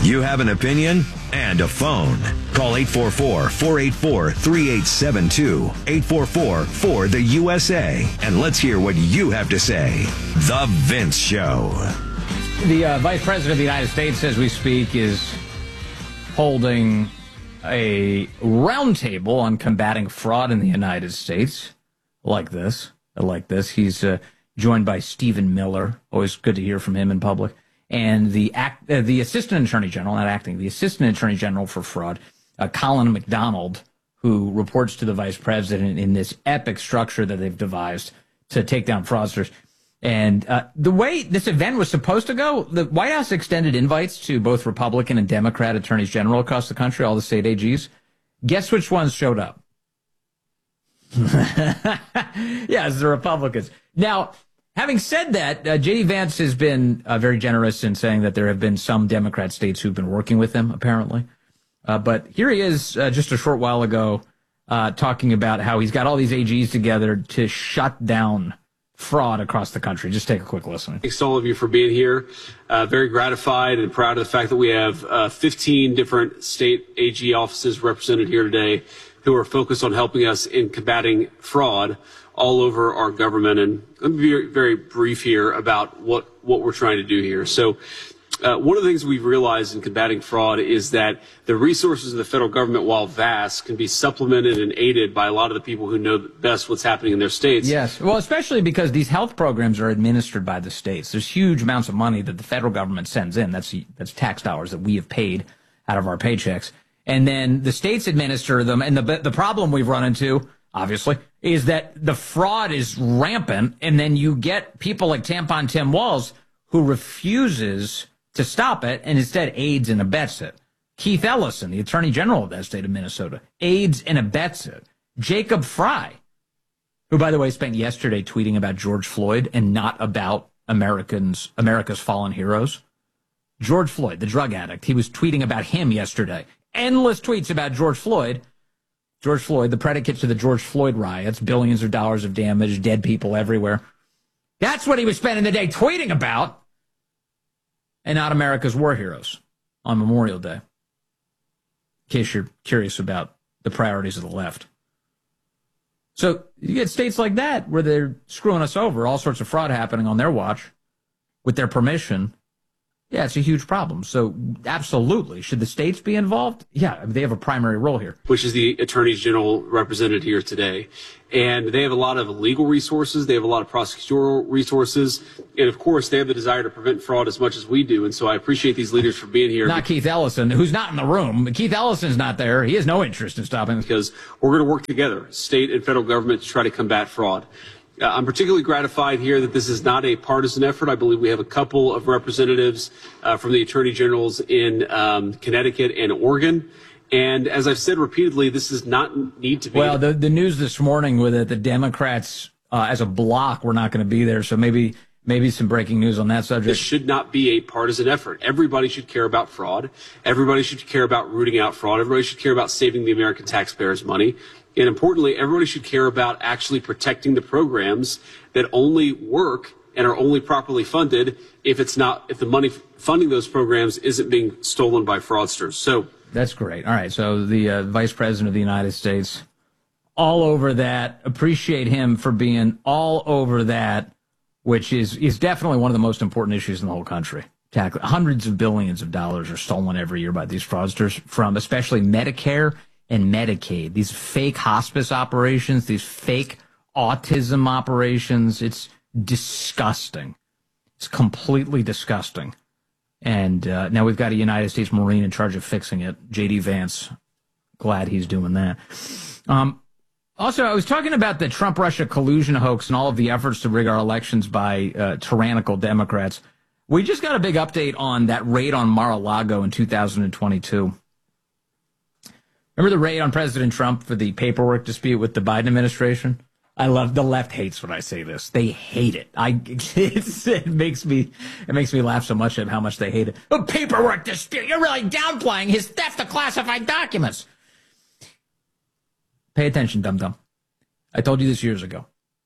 You have an opinion and a phone. Call 844-484-3872. 844-4-THE-USA. And let's hear what you have to say. The Vince Show. The Vice President of the United States, as we speak, is holding a roundtable on combating fraud in the United States. Like this. He's joined by Stephen Miller. Always good to hear from him in public. And the Assistant Attorney General, the Assistant Attorney General for Fraud, Colin McDonald, who reports to the Vice President in this epic structure that they've devised to take down fraudsters. And the way this event was supposed to go, the White House extended invites to both Republican and Democrat attorneys general across the country, all the state AGs. Guess which ones showed up? Yes, the Republicans. Now, having said that, J.D. Vance has been very generous in saying that there have been some Democrat states who've been working with him, apparently. But here he is just a short while ago talking about how he's got all these AGs together to shut down fraud across the country. Just take a quick listen. Thanks to all of you for being here. Very gratified and proud of the fact that we have 15 different state AG offices represented here today who are focused on helping us in combating fraud all over our government. And let me be very brief here about what we're trying to do here. So one of the things we've realized in combating fraud is that the resources of the federal government, while vast, can be supplemented and aided by a lot of the people who know best what's happening in their states. Yes. Well, especially because these health programs are administered by the states. There's huge amounts of money that the federal government sends in. That's tax dollars that we have paid out of our paychecks. And then the states administer them. And the problem we've run into, obviously, is that the fraud is rampant. And then you get people like Tampon Tim Walz who refuses to stop it and instead aids and abets it. Keith Ellison, the Attorney General of that state of Minnesota, aids and abets it. Jacob Fry, who, by the way, spent yesterday tweeting about George Floyd and not about America's fallen heroes. George Floyd, the drug addict, he was tweeting about him yesterday. Endless tweets about George Floyd. George Floyd, the predicate to the George Floyd riots, billions of dollars of damage, dead people everywhere. That's what he was spending the day tweeting about, and not America's war heroes on Memorial Day, in case you're curious about the priorities of the left. So you get states like that where they're screwing us over, all sorts of fraud happening on their watch with their permission. Yeah, it's a huge problem. So absolutely. Should the states be involved? Yeah, they have a primary role here. Which is the attorneys general represented here today. And they have a lot of legal resources. They have a lot of prosecutorial resources. And, of course, they have the desire to prevent fraud as much as we do. And so I appreciate these leaders for being here. Not Keith Ellison, who's not in the room. Keith Ellison's not there. He has no interest in stopping this. Because we're going to work together, state and federal government, to try to combat fraud. I'm particularly gratified here that this is not a partisan effort. I believe we have a couple of representatives from the attorney generals in Connecticut and Oregon. And as I've said repeatedly, this does not need to be. Well, the news this morning with it, the Democrats as a bloc were not going to be there. So maybe some breaking news on that subject. This should not be a partisan effort. Everybody should care about fraud. Everybody should care about rooting out fraud. Everybody should care about saving the American taxpayers' money. And importantly, everybody should care about actually protecting the programs that only work and are only properly funded if the money funding those programs isn't being stolen by fraudsters. So that's great. All right. So the Vice President of the United States, all over that. Appreciate him for being all over that, which is definitely one of the most important issues in the whole country. Hundreds of billions of dollars are stolen every year by these fraudsters from especially Medicare and Medicaid, these fake hospice operations, these fake autism operations. It's disgusting. It's completely disgusting. And now we've got a United States Marine in charge of fixing it, J.D. Vance. Glad he's doing that. Also, I was talking about the Trump-Russia collusion hoax and all of the efforts to rig our elections by tyrannical Democrats. We just got a big update on that raid on Mar-a-Lago in 2022. Remember the raid on President Trump for the paperwork dispute with the Biden administration? I love the left hates when I say this. They hate it. It makes me laugh so much at how much they hate it. A paperwork dispute. You're really downplaying his theft of classified documents. Pay attention, dum-dum. I told you this years ago.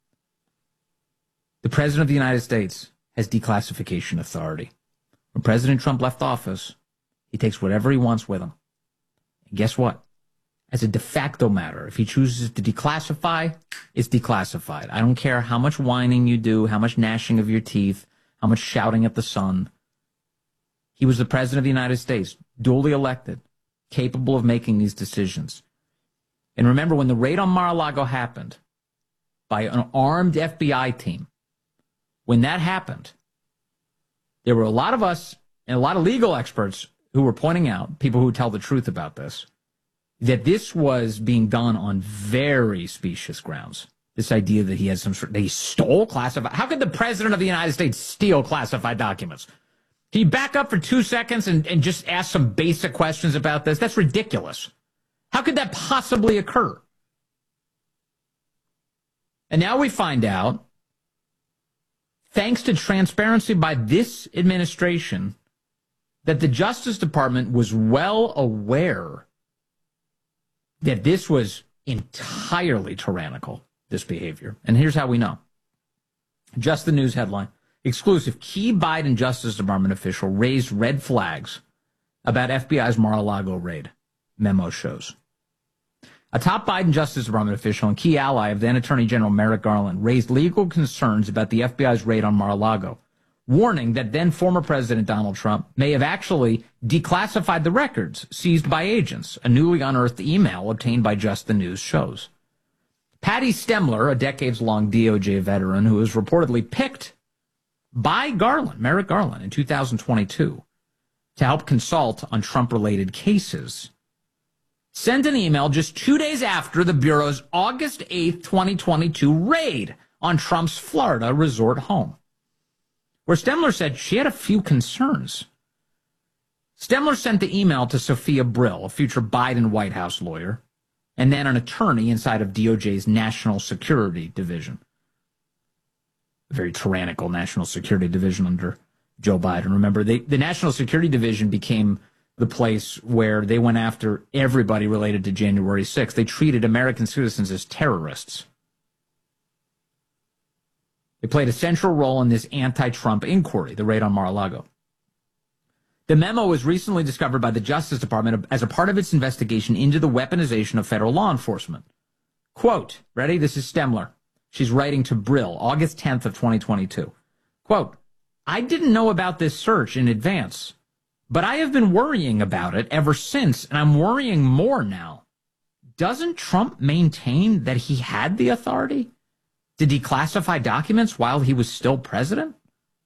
The President of the United States has declassification authority. When President Trump left office, He takes whatever he wants with him. And guess what? As a de facto matter, if he chooses to declassify, it's declassified. I don't care how much whining you do, how much gnashing of your teeth, how much shouting at the sun. He was the president of the United States, duly elected, capable of making these decisions. And remember, when the raid on Mar-a-Lago happened by an armed FBI team, when that happened, there were a lot of us and a lot of legal experts who were pointing out, people who tell the truth about this, that this was being done on very specious grounds. This idea that he has that he stole classified. How could the president of the United States steal classified documents? Can you back up for 2 seconds and just ask some basic questions about this? That's ridiculous. How could that possibly occur? And now we find out, thanks to transparency by this administration, that the Justice Department was well aware that this was entirely tyrannical, this behavior. And here's how we know. Just the news headline. Exclusive. Key Biden Justice Department official raised red flags about FBI's Mar-a-Lago raid, memo shows. A top Biden Justice Department official and key ally of then Attorney General Merrick Garland raised legal concerns about the FBI's raid on Mar-a-Lago, warning that then former President Donald Trump may have actually declassified the records seized by agents, a newly unearthed email obtained by Just the News shows. Patty Stemler, a decades-long DOJ veteran who was reportedly picked by Garland, Merrick Garland, in 2022 to help consult on Trump-related cases, sent an email just 2 days after the Bureau's August 8th, 2022 raid on Trump's Florida resort home, where Stemler said she had a few concerns. Stemler sent the email to Sophia Brill, a future Biden White House lawyer, and then an attorney inside of DOJ's National Security Division. A very tyrannical National Security Division under Joe Biden. Remember, the National Security Division became the place where they went after everybody related to January 6th. They treated American citizens as terrorists. They played a central role in this anti-Trump inquiry, the raid on Mar-a-Lago. The memo was recently discovered by the Justice Department as a part of its investigation into the weaponization of federal law enforcement. Quote, ready? This is Stemler. She's writing to Brill, August 10th of 2022. Quote, I didn't know about this search in advance, but I have been worrying about it ever since, and I'm worrying more now. Doesn't Trump maintain that he had the authority to declassify documents while he was still president?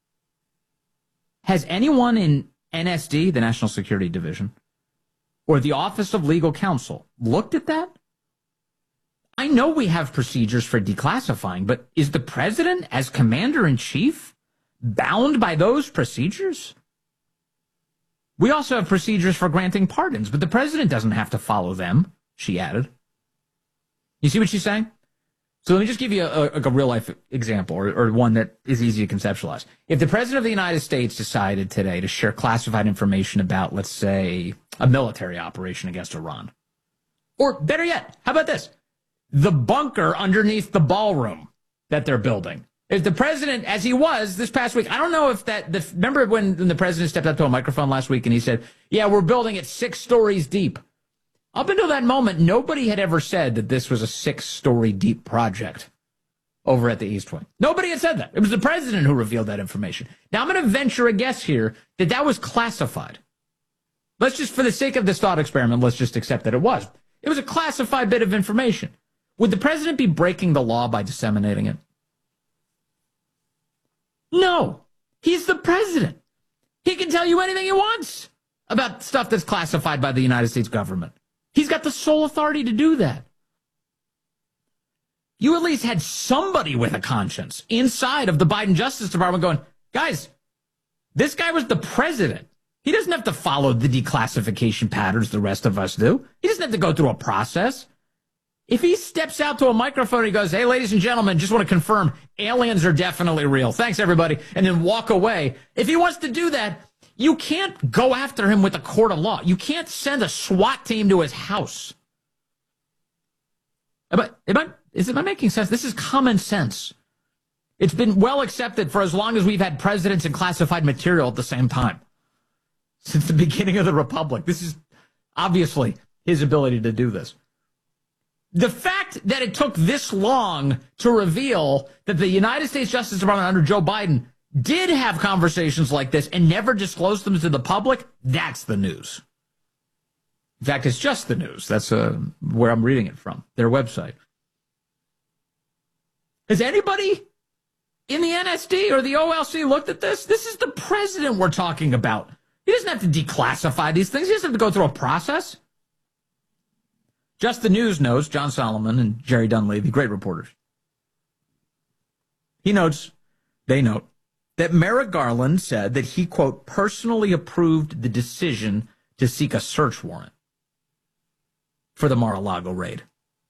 Has anyone in NSD, the National Security Division, or the Office of Legal Counsel looked at that? I know we have procedures for declassifying, but is the president, as commander-in-chief, bound by those procedures? We also have procedures for granting pardons, but the president doesn't have to follow them, she added. You see what she's saying? So let me just give you a real-life example, or one that is easy to conceptualize. If the president of the United States decided today to share classified information about, let's say, a military operation against Iran, or better yet, how about this? The bunker underneath the ballroom that they're building. If the president, as he was this past week, I don't know if remember when the president stepped up to a microphone last week and he said, yeah, we're building it 6 stories deep. Up until that moment, nobody had ever said that this was a 6-story deep project over at the East Wing. Nobody had said that. It was the president who revealed that information. Now, I'm going to venture a guess here that that was classified. Let's just, for the sake of this thought experiment, let's just accept that it was. It was a classified bit of information. Would the president be breaking the law by disseminating it? No. He's the president. He can tell you anything he wants about stuff that's classified by the United States government. He's got the sole authority to do that. You at least had somebody with a conscience inside of the Biden Justice Department going, guys, this guy was the president. He doesn't have to follow the declassification patterns the rest of us do. He doesn't have to go through a process. If he steps out to a microphone and he goes, hey, ladies and gentlemen, just want to confirm aliens are definitely real. Thanks, everybody. And then walk away. If he wants to do that, you can't go after him with a court of law. You can't send a SWAT team to his house. Am I making sense? This is common sense. It's been well accepted for as long as we've had presidents and classified material at the same time. since the beginning of the Republic. This is obviously his ability to do this. The fact that it took this long to reveal that the United States Justice Department under Joe Biden did have conversations like this and never disclosed them to the public, that's the news. In fact, it's just the news. That's where I'm reading it from, their website. Has anybody in the NSD or the OLC looked at this? This is the president we're talking about. He doesn't have to declassify these things. He doesn't have to go through a process. Just the News knows, John Solomon and Jerry Dunleavy, great reporters. They note, that Merrick Garland said that he, quote, personally approved the decision to seek a search warrant for the Mar-a-Lago raid.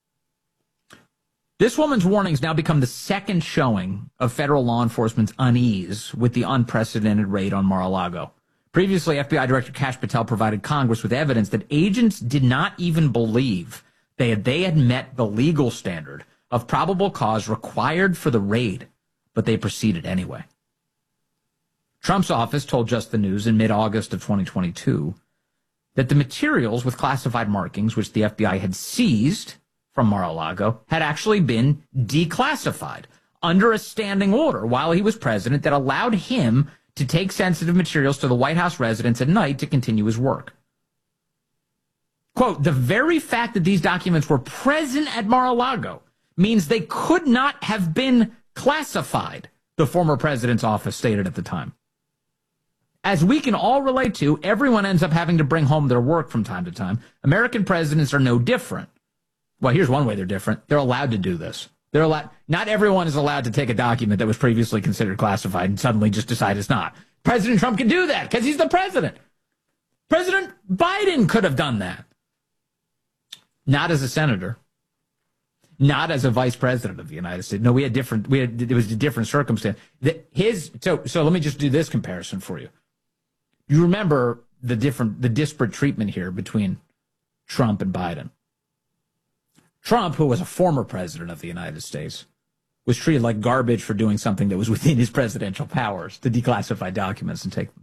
This woman's warnings now become the second showing of federal law enforcement's unease with the unprecedented raid on Mar-a-Lago. Previously, FBI Director Kash Patel provided Congress with evidence that agents did not even believe they had met the legal standard of probable cause required for the raid, but they proceeded anyway. Trump's office told Just the News in mid-August of 2022 that the materials with classified markings, which the FBI had seized from Mar-a-Lago, had actually been declassified under a standing order while he was president that allowed him to take sensitive materials to the White House residence at night to continue his work. Quote, the very fact that these documents were present at Mar-a-Lago means they could not have been classified, the former president's office stated at the time. As we can all relate to, everyone ends up having to bring home their work from time to time. American presidents are no different. Well, here's one way they're different. They're allowed to do this. Not everyone is allowed to take a document that was previously considered classified and suddenly just decide it's not. President Trump can do that because he's the president. President Biden could have done that. Not as a senator. Not as a vice president of the United States. No, it was a different circumstance. So let me just do this comparison for you. You remember the disparate treatment here between Trump and Biden. Trump, who was a former president of the United States, was treated like garbage for doing something that was within his presidential powers, to declassify documents and take them.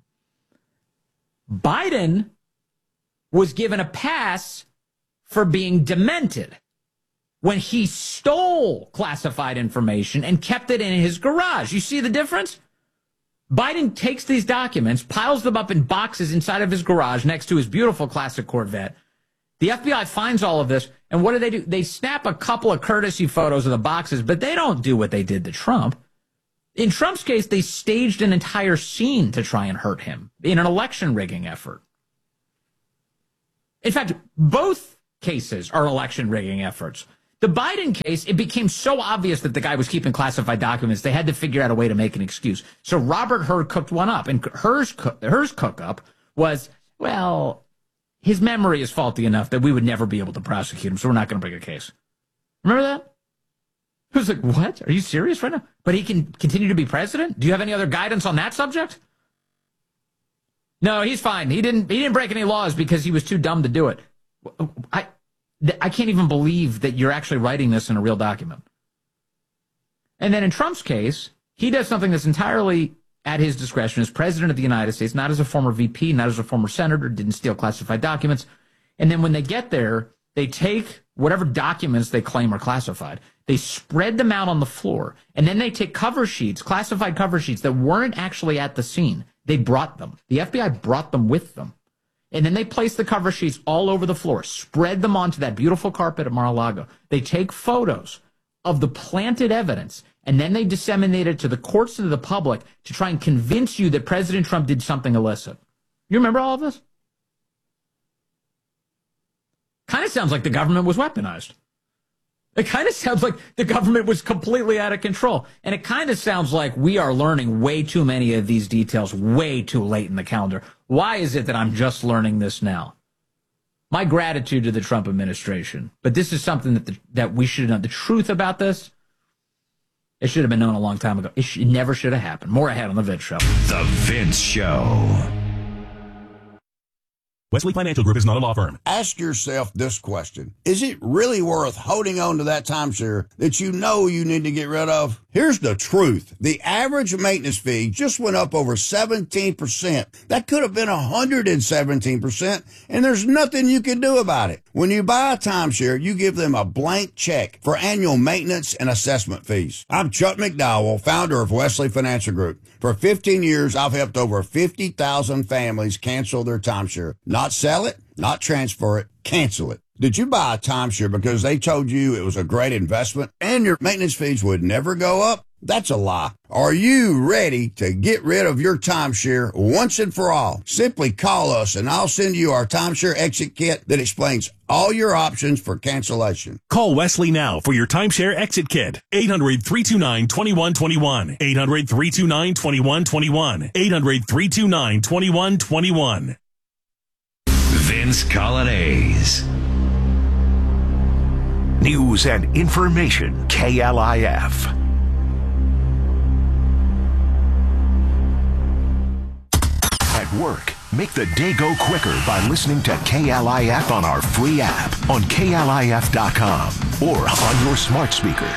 Biden was given a pass for being demented when he stole classified information and kept it in his garage. You see the difference? Biden takes these documents, piles them up in boxes inside of his garage next to his beautiful classic Corvette. The FBI finds all of this, and what do? They snap a couple of courtesy photos of the boxes, but they don't do what they did to Trump. In Trump's case, they staged an entire scene to try and hurt him in an election rigging effort. In fact, both cases are election rigging efforts. The Biden case, it became so obvious that the guy was keeping classified documents, they had to figure out a way to make an excuse. So Robert Hur cooked one up, and Hur's cook-up was, well, his memory is faulty enough that we would never be able to prosecute him, so we're not going to bring a case. Remember that? I was like, what? Are you serious right now? But he can continue to be president? Do you have any other guidance on that subject? No, he's fine. He didn't break any laws because he was too dumb to do it. I can't even believe that you're actually writing this in a real document. And then in Trump's case, he does something that's entirely at his discretion as president of the United States, not as a former VP, not as a former senator, didn't steal classified documents. And then when they get there, they take whatever documents they claim are classified, they spread them out on the floor, and then they take cover sheets, classified cover sheets that weren't actually at the scene. They brought them. The FBI brought them with them. And then they place the cover sheets all over the floor, spread them onto that beautiful carpet at Mar-a-Lago. They take photos of the planted evidence, and then they disseminate it to the courts and to the public to try and convince you that President Trump did something illicit. You remember all of this? Kind of sounds like the government was weaponized. It kind of sounds like the government was completely out of control. And it kind of sounds like we are learning way too many of these details way too late in the calendar. Why is it that I'm just learning this now? My gratitude to the Trump administration. But this is something that we should have known. The truth about this, it should have been known a long time ago. It never should have happened. More ahead on The Vince Show. The Vince Show. Wesley Financial Group is not a law firm. Ask yourself this question. Is it really worth holding on to that timeshare that you know you need to get rid of? Here's the truth. The average maintenance fee just went up over 17%. That could have been 117%, and there's nothing you can do about it. When you buy a timeshare, you give them a blank check for annual maintenance and assessment fees. I'm Chuck McDowell, founder of Wesley Financial Group. For 15 years, I've helped over 50,000 families cancel their timeshare. Not sell it, not transfer it, cancel it. Did you buy a timeshare because they told you it was a great investment and your maintenance fees would never go up? That's a lie. Are you ready to get rid of your timeshare once and for all? Simply call us and I'll send you our timeshare exit kit that explains all your options for cancellation. Call Wesley now for your timeshare exit kit. 800-329-2121. 800-329-2121. 800-329-2121. Vince Colonnese. News and information, KLIF. At work, make the day go quicker by listening to KLIF on our free app, on KLIF.com, or on your smart speaker.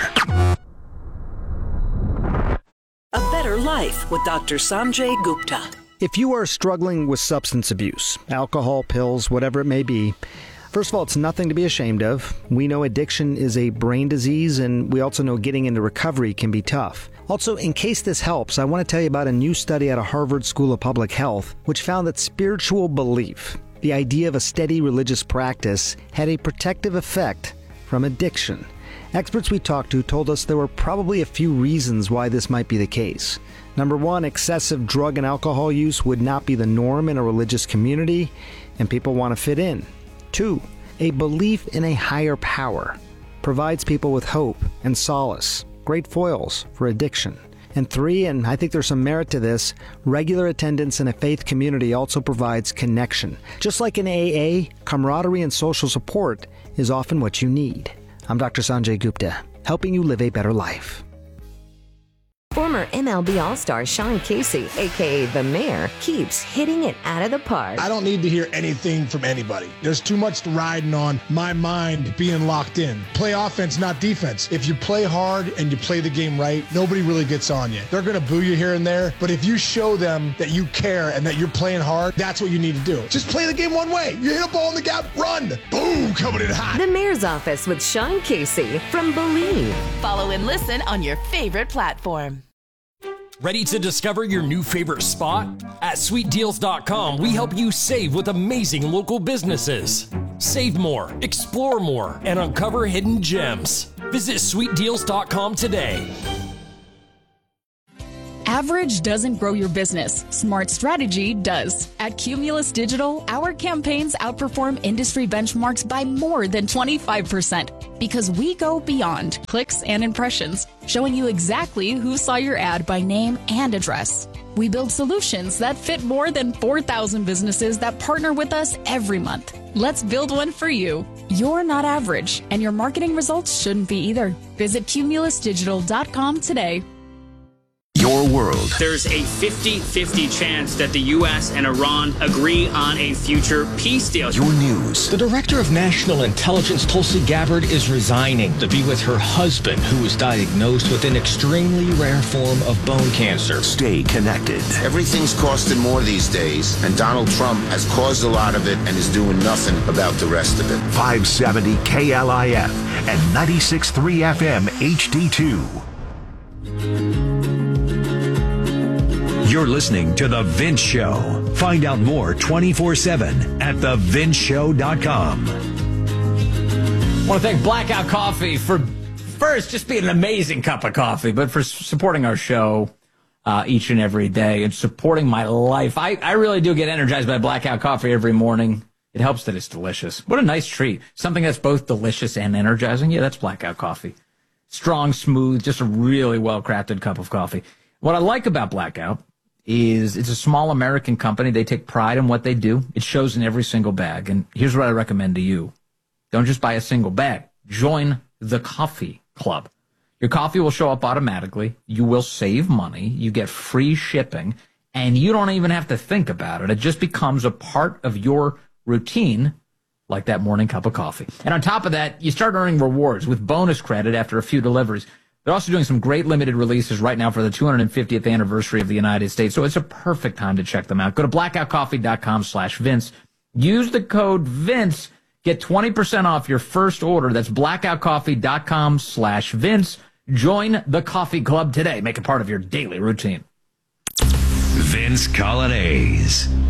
A Better Life with Dr. Sanjay Gupta. If you are struggling with substance abuse, alcohol, pills, whatever it may be, first of all, it's nothing to be ashamed of. We know addiction is a brain disease, and we also know getting into recovery can be tough. Also, in case this helps, I want to tell you about a new study out of Harvard School of Public Health, which found that spiritual belief, the idea of a steady religious practice, had a protective effect from addiction. Experts we talked to told us there were probably a few reasons why this might be the case. Number one, excessive drug and alcohol use would not be the norm in a religious community, and people want to fit in. 2, a belief in a higher power provides people with hope and solace, great foils for addiction. And 3, and I think there's some merit to this, regular attendance in a faith community also provides connection. Just like in AA, camaraderie and social support is often what you need. I'm Dr. Sanjay Gupta, helping you live a better life. Former MLB All-Star Sean Casey, a.k.a. The Mayor, keeps hitting it out of the park. I don't need to hear anything from anybody. There's too much riding on my mind being locked in. Play offense, not defense. If you play hard and you play the game right, nobody really gets on you. They're going to boo you here and there, but if you show them that you care and that you're playing hard, that's what you need to do. Just play the game one way. You hit a ball in the gap, run. Boom, coming in hot. The Mayor's Office with Sean Casey from Believe. Follow and listen on your favorite platform. Ready to discover your new favorite spot? At SweetDeals.com, we help you save with amazing local businesses. Save more, explore more, and uncover hidden gems. Visit SweetDeals.com today. Average doesn't grow your business. Smart strategy does. At Cumulus Digital, our campaigns outperform industry benchmarks by more than 25% because we go beyond clicks and impressions, showing you exactly who saw your ad by name and address. We build solutions that fit more than 4,000 businesses that partner with us every month. Let's build one for you. You're not average, and your marketing results shouldn't be either. Visit cumulusdigital.com today. Your world. There's a 50-50 chance that the U.S. and Iran agree on a future peace deal. Your news. The Director of National Intelligence, Tulsi Gabbard, is resigning to be with her husband, who was diagnosed with an extremely rare form of bone cancer. Stay connected. Everything's costing more these days, and Donald Trump has caused a lot of it and is doing nothing about the rest of it. 570 KLIF and 96.3 FM HD2. You're listening to The Vince Show. Find out more 24/7 at thevinceshow.com. I want to thank Blackout Coffee for first just being an amazing cup of coffee, but for supporting our show each and every day and supporting my life. I really do get energized by Blackout Coffee every morning. It helps that it's delicious. What a nice treat. Something that's both delicious and energizing. Yeah, that's Blackout Coffee. Strong, smooth, just a really well-crafted cup of coffee. What I like about Blackout is it's a small American company. They take pride in what they do. It shows in every single bag. And here's what I recommend to you. Don't just buy a single bag. Join the coffee club. Your coffee will show up automatically. You will save money. You get free shipping. And you don't even have to think about it. It just becomes a part of your routine, like that morning cup of coffee. And on top of that, you start earning rewards with bonus credit after a few deliveries. They're also doing some great limited releases right now for the 250th anniversary of the United States. So it's a perfect time to check them out. Go to blackoutcoffee.com/Vince. Use the code Vince. Get 20% off your first order. That's blackoutcoffee.com/Vince. Join the coffee club today. Make it part of your daily routine. Vince Coglianese.